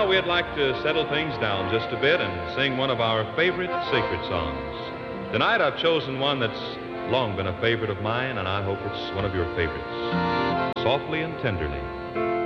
Now we'd like to settle things down just a bit and sing one of our favorite sacred songs. Tonight I've chosen one that's long been a favorite of mine, and I hope it's one of your favorites. Softly and Tenderly.